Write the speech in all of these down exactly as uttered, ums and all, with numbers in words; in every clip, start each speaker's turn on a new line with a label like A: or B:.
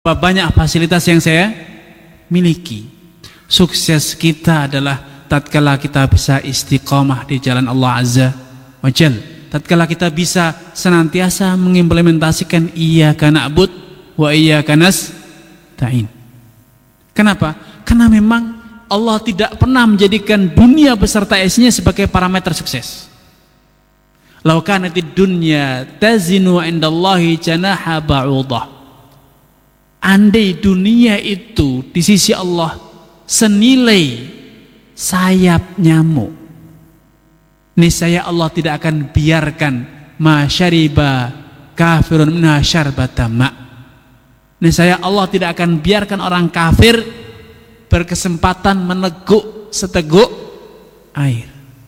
A: banyak fasilitas yang saya miliki. Sukses kita adalah tatkala kita bisa istiqomah di jalan Allah Azza wa Jalla, tatkala kita bisa senantiasa mengimplementasikan iyyaka na'bud wa iyyaka nasta'in. Kenapa? Karena memang Allah tidak pernah menjadikan dunia beserta isinya sebagai parameter sukses. Lau kanatid dunya tazinu indallahi janaha ba'udah. Andai dunia itu di sisi Allah senilai sayap nyamuk, niscaya Allah tidak akan biarkan masyariba kafirun minha syarbata ma'. Niscaya Allah tidak akan biarkan orang kafir berkesempatan meneguk seteguk air.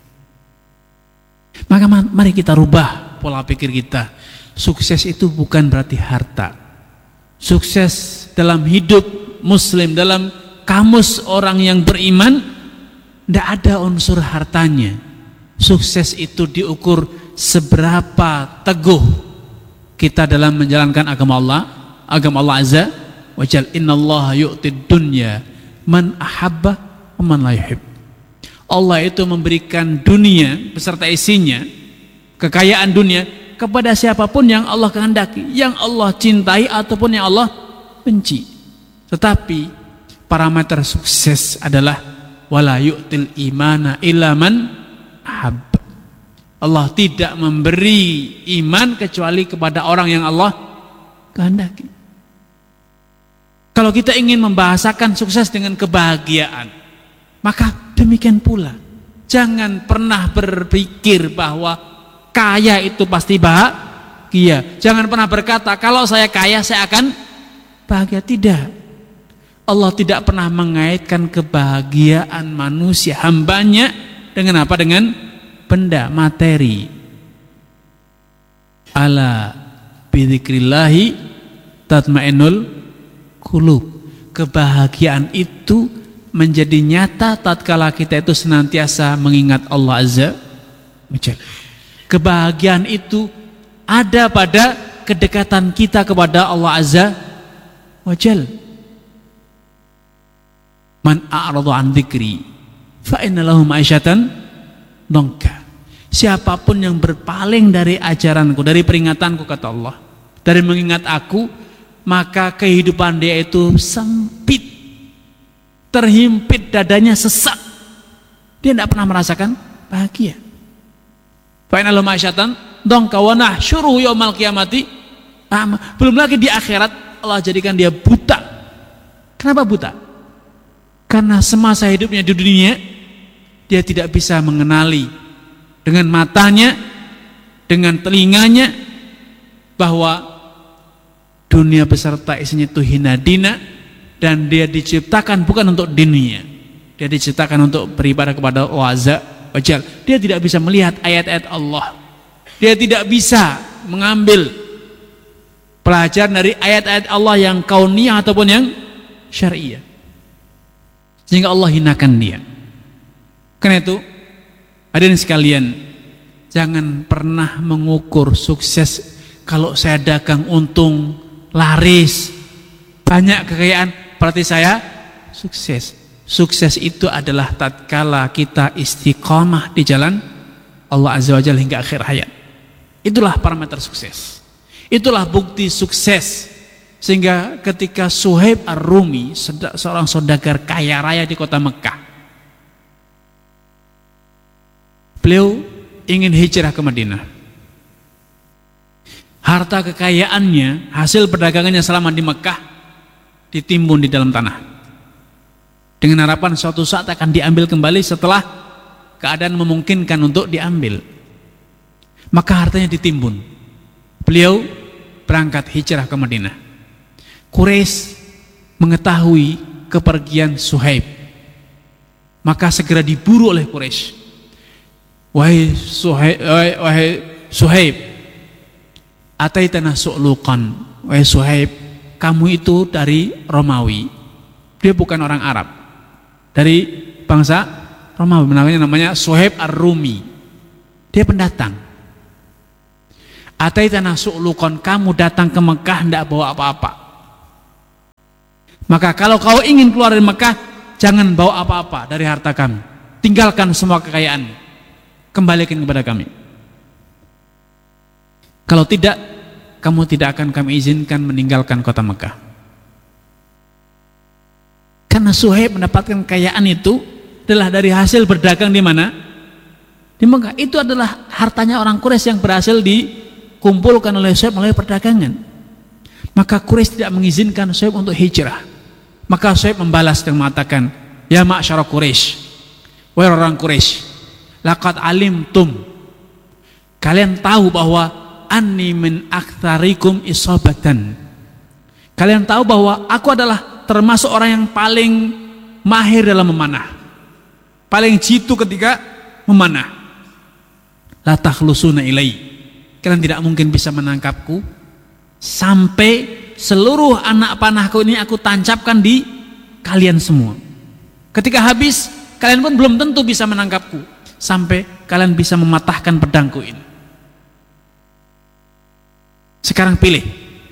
A: Maka mari kita rubah pola pikir kita. Sukses itu bukan berarti harta. Sukses dalam hidup muslim, dalam kamus orang yang beriman, tidak ada unsur hartanya. Sukses itu diukur seberapa teguh kita dalam menjalankan agama Allah, agama Allah Azza wa Jalla. Innallaha yu'tid dunya man ahabba wa man la yuhib. Allah itu memberikan dunia beserta isinya, kekayaan dunia, kepada siapapun yang Allah kehendaki, yang Allah cintai ataupun yang Allah benci. Tetapi parameter sukses adalah wala yu'til imana illa man ahab. Allah tidak memberi iman kecuali kepada orang yang Allah kehendaki. Kalau kita ingin membahasakan sukses dengan kebahagiaan, maka demikian pula jangan pernah berpikir bahwa kaya itu pasti bahagia. Jangan pernah berkata kalau saya kaya saya akan bahagia. Tidak. Allah tidak pernah mengaitkan kebahagiaan manusia hambanya dengan apa? Dengan benda materi. Ala bidzikrillahi tatmainnul qulub. Kebahagiaan itu menjadi nyata tatkala kita itu senantiasa mengingat Allah Azza wa Jalla. Kebahagiaan itu ada pada kedekatan kita kepada Allah Azza wa Jalla. Man a'rada an dzikri fa inna lahu ma'isyatan dhanka. Siapapun yang berpaling dari ajaranku, dari peringatanku, kata Allah, dari mengingat aku, maka kehidupan dia itu sempit, terhimpit, dadanya sesak. Dia tidak pernah merasakan bahagia. Fa'inallahu ma'isyatan dhanka wa nahsyuruhu yaumal qiyamati a'ma. Belum lagi di akhirat Allah jadikan dia buta. Kenapa buta? Karena semasa hidupnya di dunia dia tidak bisa mengenali dengan matanya, dengan telinganya bahwa dunia beserta isinya itu hina dina, dan dia diciptakan bukan untuk dunia. Dia diciptakan untuk beribadah kepada Allah Azza wa Jalla. Dia tidak bisa melihat ayat-ayat Allah. Dia tidak bisa mengambil pelajaran dari ayat-ayat Allah yang kauniyah ataupun yang syariah, sehingga Allah hinakan dia. Karena itu, hadirin sekalian, jangan pernah mengukur sukses kalau saya dagang untung, laris, banyak kekayaan, berarti saya sukses. Sukses itu adalah tatkala kita istiqamah di jalan Allah Azza wa Jalla hingga akhir hayat. Itulah parameter sukses. Itulah bukti sukses. Sehingga ketika Suhaib Ar-Rumi, seorang saudagar kaya raya di kota Mekah, beliau ingin hijrah ke Madinah. Harta kekayaannya, hasil perdagangannya selama di Mekah ditimbun di dalam tanah, dengan harapan suatu saat akan diambil kembali setelah keadaan memungkinkan untuk diambil. Maka hartanya ditimbun. Beliau berangkat hijrah ke Madinah. Quraisy mengetahui kepergian Suhaib, maka segera diburu oleh Quraisy. Wahai Suhaib, wahai, wahai Suhaib, ataitana su'luqan. Wahai Suhaib, kamu itu dari Romawi. Dia bukan orang Arab, dari bangsa Romawi, namanya namanya Suhaib Ar-Rumi. Dia pendatang. Ataitana su'luqan, kamu datang ke Mekah tidak bawa apa-apa. Maka kalau kau ingin keluar dari Mekah, jangan bawa apa-apa dari harta kami, tinggalkan semua kekayaan, kembalikan kepada kami. Kalau tidak, kamu tidak akan kami izinkan meninggalkan kota Mekah. Karena Suhaib mendapatkan kekayaan itu adalah dari hasil berdagang di mana? Di Mekah. Itu adalah hartanya orang Quraisy yang berhasil dikumpulkan oleh Suhaib melalui perdagangan. Maka Quraisy tidak mengizinkan Suhaib untuk hijrah. Maka Suhaib membalas dengan mengatakan, ya ma'syara Quraisy, wahai orang Quraisy, laqad alimtum, kalian tahu bahwa anni min aktsarikum isabatan, kalian tahu bahwa aku adalah termasuk orang yang paling mahir dalam memanah, paling jitu ketika memanah. La takhlusuna ilai, kalian tidak mungkin bisa menangkapku sampai seluruh anak panahku ini aku tancapkan di kalian semua. Ketika habis, kalian pun belum tentu bisa menangkapku sampai kalian bisa mematahkan pedangku ini. Sekarang pilih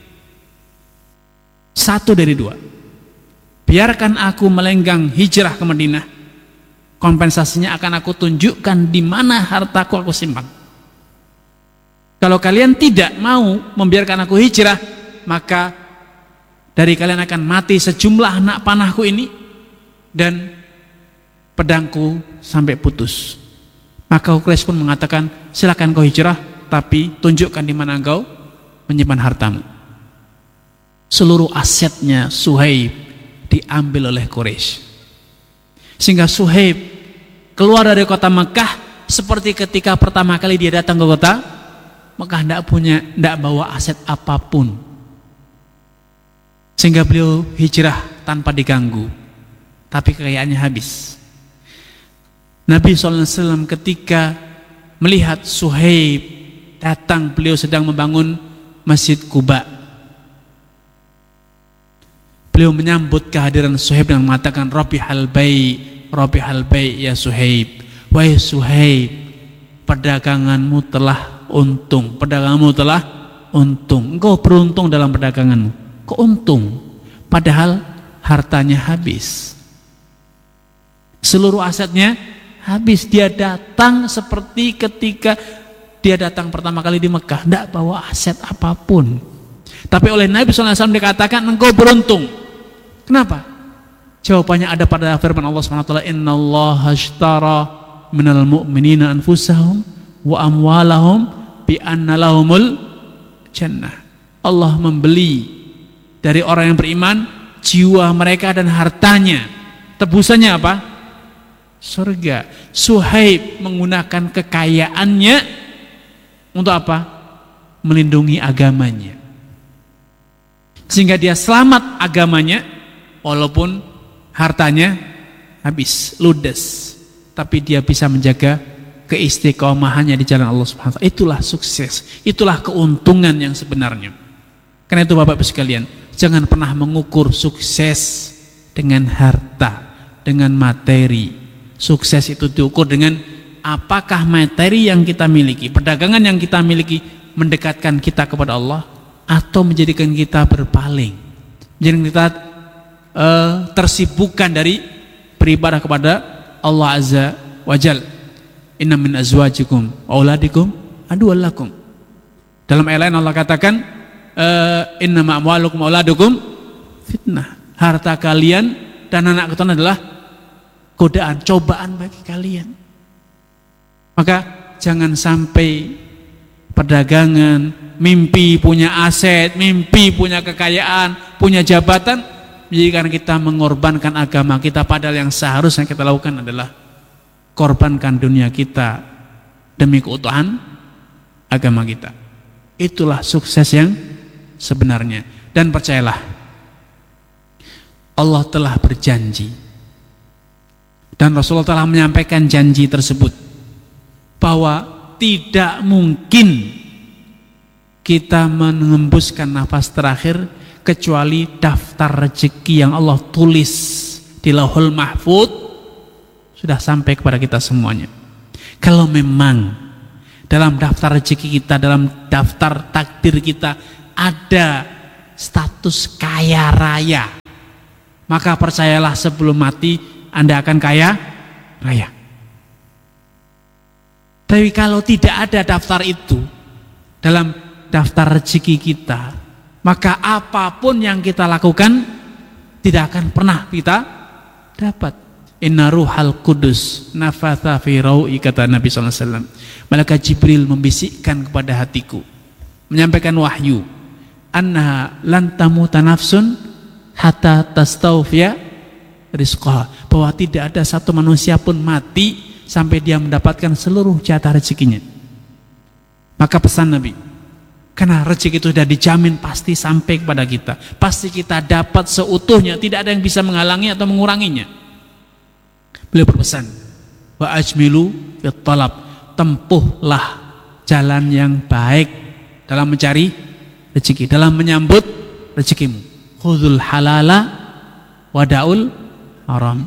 A: satu dari dua. Biarkan aku melenggang hijrah ke Madinah, kompensasinya akan aku tunjukkan di mana hartaku aku simpan. Kalau kalian tidak mau membiarkan aku hijrah, maka dari kalian akan mati sejumlah anak panahku ini dan pedangku sampai putus. Maka Quraisy pun mengatakan, silakan kau hijrah, tapi tunjukkan di mana engkau menyimpan hartamu. Seluruh asetnya Suhaib diambil oleh Quraisy, sehingga Suhaib keluar dari kota Mekah seperti ketika pertama kali dia datang ke kota Mekah, tidak punya, tidak bawa aset apapun, sehingga beliau hijrah tanpa diganggu, tapi kekayaannya habis. Nabi shallallahu alaihi wasallam ketika melihat Suhaib datang, beliau sedang membangun Masjid Quba, beliau menyambut kehadiran Suhaib dengan mengatakan, Rabihal bai', Rabihal bai' ya Suhaib, wahai Suhaib, perdaganganmu telah untung, perdaganganmu telah untung, engkau beruntung dalam perdaganganmu. Kok untung? Padahal hartanya habis, seluruh asetnya habis. Dia datang seperti ketika dia datang pertama kali di Mekah, tidak bawa aset apapun. Tapi oleh Nabi shallallahu alaihi wasallam dikatakan, engkau beruntung. Kenapa? Jawabannya ada pada firman Allah subhanahu wa taala, innallaha ashtara minal mu'minina anfusahum wa amwalahum bi anna lahumul jannah. Allah membeli dari orang yang beriman jiwa mereka dan hartanya. Tebusannya apa? Surga. Suhaib menggunakan kekayaannya untuk apa? Melindungi agamanya, sehingga dia selamat agamanya walaupun hartanya habis, ludes, tapi dia bisa menjaga keistiqomahannya di jalan Allah Subhanahu wa taala. Itulah sukses, itulah keuntungan yang sebenarnya. Karena itu Bapak Ibu sekalian, jangan pernah mengukur sukses dengan harta, dengan materi. Sukses itu diukur dengan apakah materi yang kita miliki, perdagangan yang kita miliki mendekatkan kita kepada Allah atau menjadikan kita berpaling, menjadikan kita uh, tersibukkan dari beribadah kepada Allah Azza wa Jalla. Inna min azwajikum wa auladikum aduwwal lakum. Dalam ayat lain Allah katakan, inna ma amwalukum wa auladukum fitnah. Harta kalian dan anak keturunan adalah godaan, cobaan bagi kalian. Maka jangan sampai perdagangan, mimpi punya aset, mimpi punya kekayaan, punya jabatan menjadikan kita mengorbankan agama kita, padahal yang seharusnya kita lakukan adalah korbankan dunia kita demi keutuhan agama kita. Itulah sukses yang sebenarnya. Dan percayalah, Allah telah berjanji, dan Rasulullah telah menyampaikan janji tersebut, bahwa tidak mungkin kita mengembuskan nafas terakhir kecuali daftar rezeki yang Allah tulis di Lauhul Mahfuz sudah sampai kepada kita semuanya. Kalau memang dalam daftar rezeki kita, dalam daftar takdir kita ada status kaya raya, maka percayalah sebelum mati Anda akan kaya raya. Tapi kalau tidak ada daftar itu dalam daftar rezeki kita, maka apapun yang kita lakukan tidak akan pernah kita dapat. Inna ruhal kudus nafatha fi raui, kata Nabi sallallahu alaihi wasallam. Malaikat Jibril membisikkan kepada hatiku, menyampaikan wahyu, annaha lan tamuta nafsun hatta tastawfiya rizqaha, bahwa tidak ada satu manusia pun mati sampai dia mendapatkan seluruh jatah rezekinya. Maka pesan Nabi, karena rezeki itu sudah dijamin pasti sampai kepada kita, pasti kita dapat seutuhnya, tidak ada yang bisa menghalangi atau menguranginya. Beliau berpesan, wa ajmilu fit talab, tempuhlah jalan yang baik dalam mencari rezeki, dalam menyambut rezekimu. Khudhul halala wadaul haram,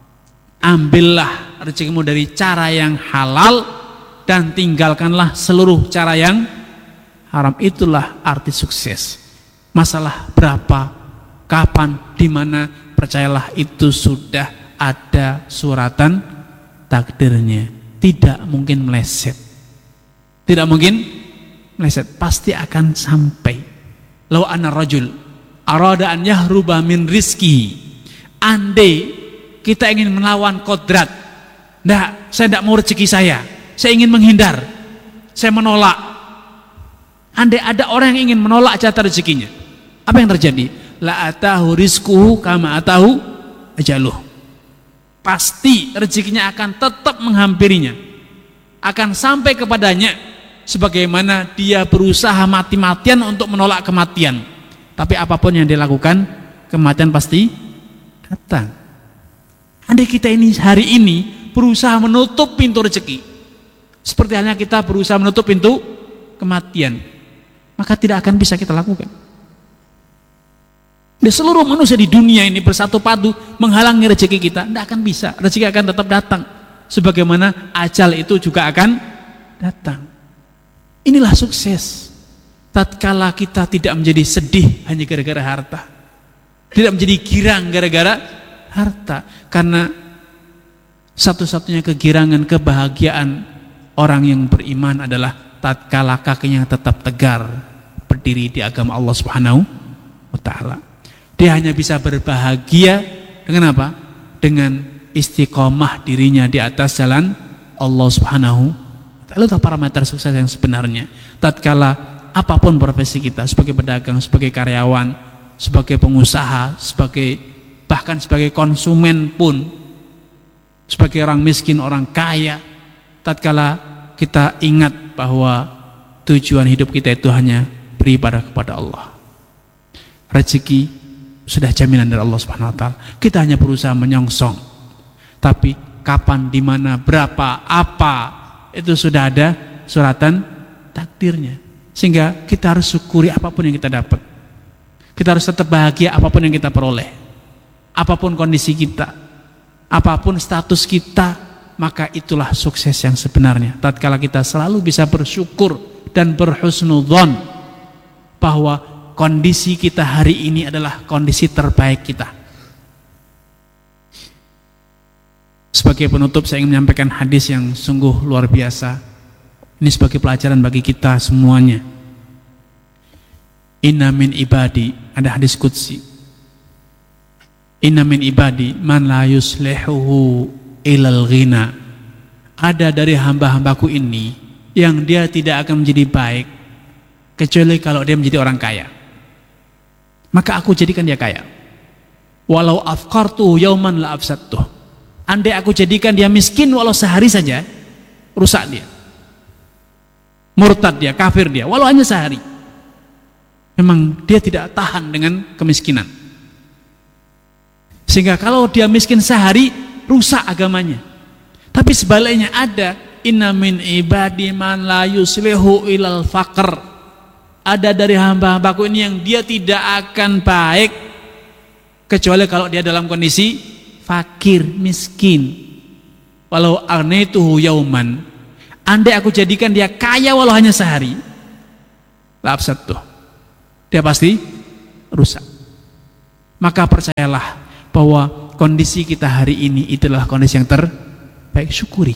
A: ambillah rezekimu dari cara yang halal dan tinggalkanlah seluruh cara yang haram. Itulah arti sukses. Masalah berapa, kapan, di mana, percayalah itu sudah ada suratan takdirnya, tidak mungkin meleset, tidak mungkin meleset, pasti akan sampai. Lau anna rajul arada an yahruba min rizki, andai kita ingin melawan kodrat, ndak, saya tidak mau rezeki saya, saya ingin menghindar, saya menolak. Andai ada orang yang ingin menolak jatah rezekinya, apa yang terjadi? La atahu rizquhu kama atahu ajaluh, pasti rezekinya akan tetap menghampirinya, akan sampai kepadanya sebagaimana dia berusaha mati-matian untuk menolak kematian. Tapi apapun yang dilakukan, kematian pasti datang. Andai kita ini hari ini berusaha menutup pintu rezeki, seperti halnya kita berusaha menutup pintu kematian, maka tidak akan bisa kita lakukan. Dan seluruh manusia di dunia ini bersatu padu menghalangi rezeki kita, tidak akan bisa. Rezeki akan tetap datang, sebagaimana ajal itu juga akan datang. Inilah sukses. Tatkala kita tidak menjadi sedih hanya gara-gara harta, tidak menjadi girang gara-gara harta, karena satu-satunya kegirangan, kebahagiaan orang yang beriman adalah tatkala kakinya tetap tegar berdiri di agama Allah Subhanahu wa ta'ala. Dia hanya bisa berbahagia dengan apa? Dengan istiqomah dirinya di atas jalan Allah Subhanahu wa ta'ala. Itu parameter sukses yang sebenarnya. Tatkala apapun profesi kita, sebagai pedagang, sebagai karyawan, sebagai pengusaha, sebagai bahkan sebagai konsumen pun, sebagai orang miskin, orang kaya, tatkala kita ingat bahwa tujuan hidup kita itu hanya beribadah kepada Allah, rezeki sudah jaminan dari Allah Subhanahu wa taala. Kita hanya berusaha menyongsong. Tapi kapan, di mana, berapa, apa, itu sudah ada suratan takdirnya. Sehingga kita harus syukuri apapun yang kita dapat. Kita harus tetap bahagia apapun yang kita peroleh. Apapun kondisi kita, apapun status kita, maka itulah sukses yang sebenarnya. Tatkala kita selalu bisa bersyukur dan berhusnudzon bahwa kondisi kita hari ini adalah kondisi terbaik kita. Sebagai penutup, saya ingin menyampaikan hadis yang sungguh luar biasa. Ini sebagai pelajaran bagi kita semuanya. Inna min ibadi, ada hadis qudsi. Inna min ibadi man la yuslihuhu ilal ghina. Ada dari hamba-hambaku ini yang dia tidak akan menjadi baik kecuali kalau dia menjadi orang kaya. Maka aku jadikan dia kaya. Walau afqartu yauman la afsadtuh. Andai aku jadikan dia miskin walau sehari saja, rusak dia, murtad dia, kafir dia, walau hanya sehari. Memang dia tidak tahan dengan kemiskinan. Sehingga kalau dia miskin sehari, rusak agamanya. Tapi sebaliknya ada, inna min ibadi man la yuslihu ilal faqr. Ada dari hamba-hambaku ini yang dia tidak akan baik kecuali kalau dia dalam kondisi fakir, miskin. Walau aghnaytuhu yauman, andai aku jadikan dia kaya walau hanya sehari, la afsadtuh, dia pasti rusak. Maka percayalah, bahwa kondisi kita hari ini itulah kondisi yang terbaik, syukuri.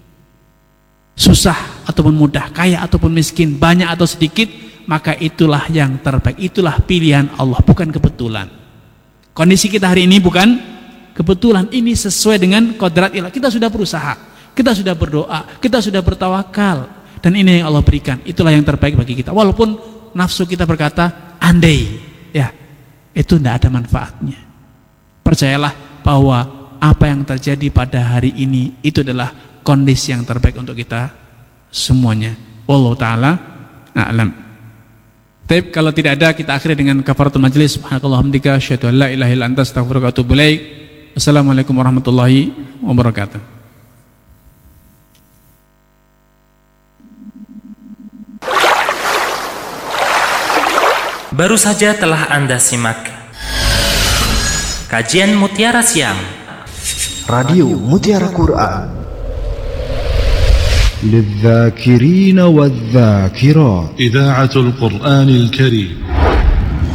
A: Susah ataupun mudah, kaya ataupun miskin, banyak atau sedikit, maka itulah yang terbaik, itulah pilihan Allah, bukan kebetulan. Kondisi kita hari ini bukan kebetulan, ini sesuai dengan kodrat ilah. Kita sudah berusaha, kita sudah berdoa, kita sudah bertawakal, dan ini yang Allah berikan, itulah yang terbaik bagi kita. Walaupun nafsu kita berkata andai, ya itu tidak ada manfaatnya. Percayalah bahwa apa yang terjadi pada hari ini itu adalah kondisi yang terbaik untuk kita semuanya. Wallahu taala a'lam. Baik, kalau tidak ada kita akhiri dengan kafaratul majlis. Subhanakallah hamdika asyhadu an la ilaha illa anta astaghfiruka wa atubu ilaik. Assalamualaikum warahmatullahi wabarakatuh.
B: Baru saja telah Anda simak kajian Mutiara Siang
C: Radio Mutiara Quran للذاكرين والذاكرات
D: إذاعة القرآن الكريم